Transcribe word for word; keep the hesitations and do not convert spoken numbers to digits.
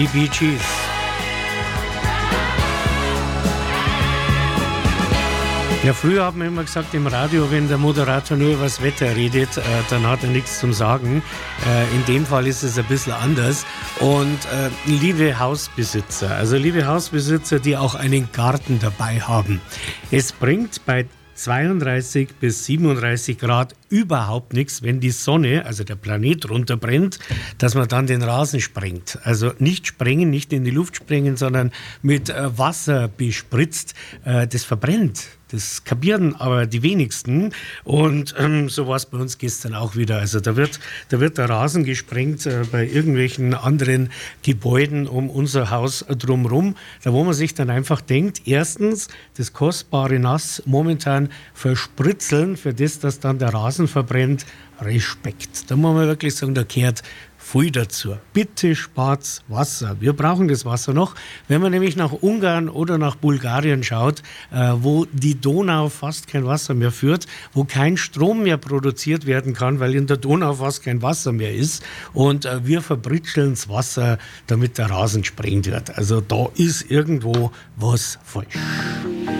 Die Bee Gees. Ja, früher haben wir immer gesagt im Radio, wenn der Moderator nur über das Wetter redet, äh, dann hat er nichts zum Sagen. Äh, in dem Fall ist es ein bisschen anders. Und äh, liebe Hausbesitzer, also liebe Hausbesitzer, die auch einen Garten dabei haben, es bringt bei zweiunddreißig bis siebenunddreißig Grad überhaupt nichts, wenn die Sonne, also der Planet runterbrennt, dass man dann den Rasen sprengt. Also nicht sprengen, nicht in die Luft sprengen, sondern mit äh, Wasser bespritzt. Äh, das verbrennt. Das kapieren aber die wenigsten. Und ähm, so war es bei uns gestern auch wieder. Also da wird, da wird der Rasen gesprengt äh, bei irgendwelchen anderen Gebäuden um unser Haus drumherum. Da wo man sich dann einfach denkt, erstens, das kostbare Nass momentan verspritzeln, für das, dass dann der Rasen verbrennt, Respekt. Da muss man wirklich sagen, da kehrt viel dazu. Bitte spart Wasser. Wir brauchen das Wasser noch. Wenn man nämlich nach Ungarn oder nach Bulgarien schaut, äh, wo die Donau fast kein Wasser mehr führt, wo kein Strom mehr produziert werden kann, weil in der Donau fast kein Wasser mehr ist und äh, wir verbritscheln das Wasser, damit der Rasen sprengt wird. Also da ist irgendwo was falsch.